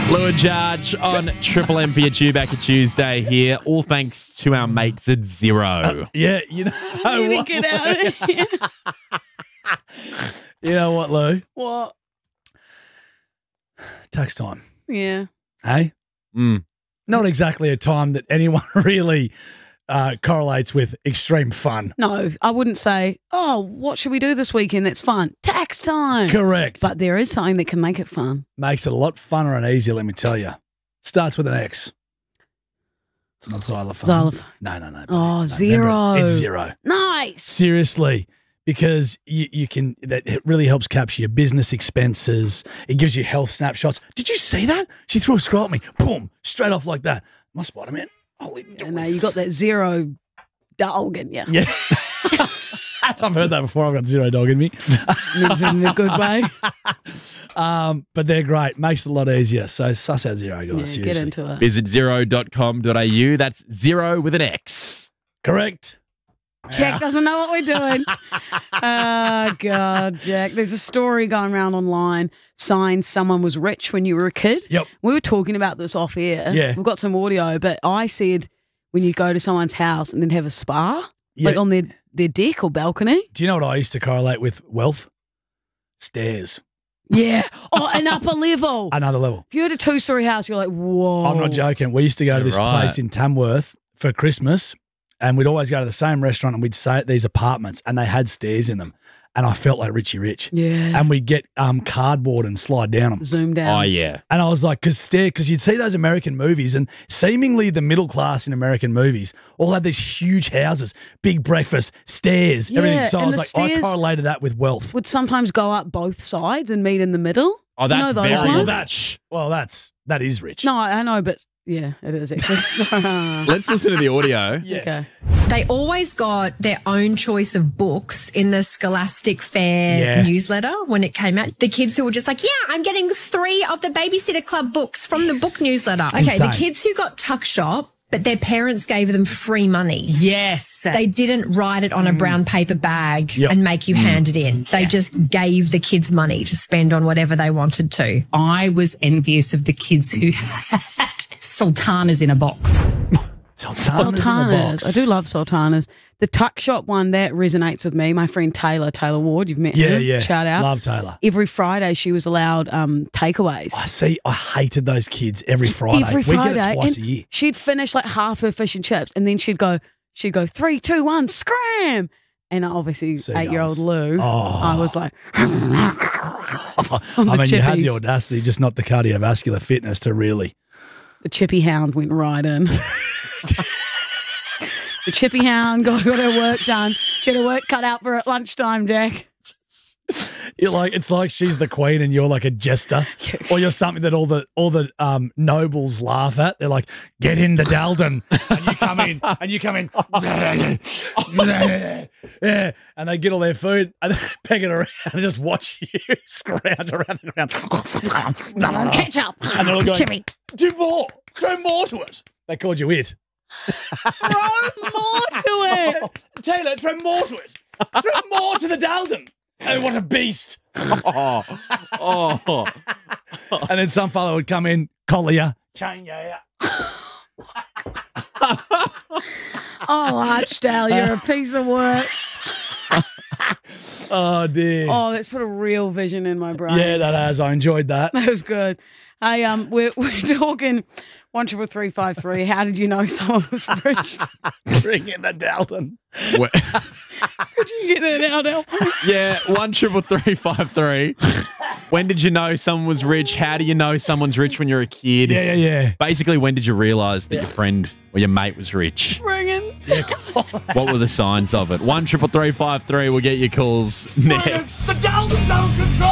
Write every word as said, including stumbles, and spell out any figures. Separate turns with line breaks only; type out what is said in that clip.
Lou and Jarge on Triple M for your Chewbacca Tuesday here. All thanks to our mates at Zero.
Uh, yeah, you know what?
Get out of here.
You know what, Lou?
What?
Tax time.
Yeah.
Hey?
Mm.
Not exactly a time that anyone really uh, correlates with extreme fun.
No, I wouldn't say, oh, what should we do this weekend that's fun? Tax time.
Correct.
But there is something that can make it fun.
Makes it a lot funner and easier, let me tell you. Starts with an X. It's not xylophone.
Xylophone.
No, no, no.
Oh,
no,
zero.
remember, It's, it's zero.
Nice.
Seriously. Because you, you can, that it really helps capture your business expenses. It gives you health snapshots. Did you see that? She threw a scroll at me. Boom. Straight off like that. My spider man. Holy
Yeah, no, you got that zero dog in you.
Yeah. I've heard that before. I've got zero dog in me.
In a good way.
Um, but they're great. Makes it a lot easier. So suss out Zero, guys.
Yeah,
seriously.
get into it.
Visit zero dot com dot a u. That's zero with an X.
Correct.
Jack doesn't know what we're doing. Oh, God, Jack. There's a story going around online. Signs someone was rich when you were a kid.
Yep.
We were talking about this off air.
Yeah.
We've got some audio, but I said when you go to someone's house and then have a spa,
Yeah.
like on their, their deck or balcony.
Do you know what I used to correlate with wealth? Stairs.
Yeah. Oh, an upper level.
Another level.
If you had a two-story house, you're like, whoa.
I'm not joking. We used to go to
You're
this
right.
place in Tamworth for Christmas, and we'd always go to the same restaurant, and we'd stay at these apartments, and they had stairs in them. And I felt like Richie Rich.
Yeah.
And we'd get um, cardboard and slide down them.
Zoom down.
Oh, yeah.
And I was like, because stair, because you'd see those American movies, and seemingly the middle class in American movies all had these huge houses, big breakfast, stairs,
Yeah,
everything. So I
and
was
the
like, I
stairs-
correlated that with wealth.
Would sometimes go up both sides and meet in the middle.
Oh,
You
that's
know those
very
ones?
Well, that's well, that's that is rich.
No, I know, but yeah, it is actually.
Let's listen to the audio.
Yeah.
Okay.
They always got their own choice of books in the Scholastic Fair
Yeah.
newsletter when it came out. The kids who were just like, yeah, I'm getting three of the Babysitter Club books from the book newsletter. Okay,
Insane.
the kids who got Tuck Shop, but their parents gave them free money.
Yes.
They didn't write it on a brown paper bag
Yep.
and make you hand it in. They just gave the kids money to spend on whatever they wanted to.
I was envious of the kids who had sultanas in a box.
Sultanas, in the
Sultanas.
box.
I do love sultanas. The tuck shop one, that resonates with me. My friend Taylor, Taylor Ward, you've met
Yeah,
her.
yeah.
Shout out.
Love Taylor.
Every Friday she was allowed um, takeaways.
I see. I hated those kids every Friday.
Every
we
Friday.
get it twice
and
a year.
She'd finish like half her fish and chips and then she'd go, she'd go, three, two, one, scram. And obviously
Seagulls.
eight-year-old Lou,
Oh.
I was like,
I mean, you had the
chippies.
audacity, just not the cardiovascular fitness to really.
the chippy hound went right in. The chippy hound got, got her work done. She had her work cut out for her at lunchtime, Jack.
You're like, it's like she's the queen and you're like a jester, or you're something that all the all the um, nobles laugh at. They're like, get in the Dalden, and you come in, and you come in, yeah, and they get all their food and they peg it around and just watch you scrounge around and around.
Catch up.
And they're all going,
Chippy.
do more, throw more to it. They called you it.
Throw more to it.
Taylor, throw more to it. Throw more to the Dalden. Oh, what a beast.
Oh, oh.
And then some fellow would come in, collar you, chain you out.
Oh, Archdale, you're a piece of work.
Oh, dear.
Oh, that's put a real vision in my brain.
Yeah, that has. I enjoyed that.
That was good. Hey, um, we're we're talking one triple three five three. How did you know someone was rich?
Bring in the Dalton.
Wha-
Could you get that out, Al?
yeah, one triple three five three. When did you know someone was rich? How do you know someone's rich when you're a kid?
Yeah, yeah, yeah.
Basically, when did you realise that your friend or your mate was rich?
Bring in.
What were the signs of it? One triple three five three. We'll get your calls next.
The Dalton's out of control.